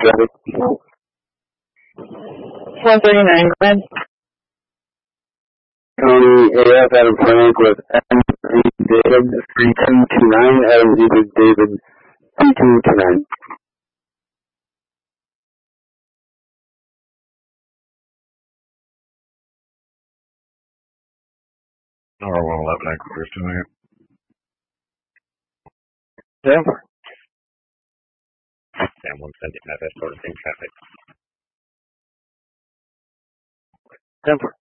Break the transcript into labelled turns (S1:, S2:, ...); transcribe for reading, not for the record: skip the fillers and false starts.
S1: traffic.
S2: 139, go ahead.
S1: Tony AF, Adam Frank with M3 David 3229, Adam Z with David 3229.
S3: R111 Equipers tonight.
S1: Denver.
S4: Sam 170 Matt, sort of same traffic.
S1: Denver.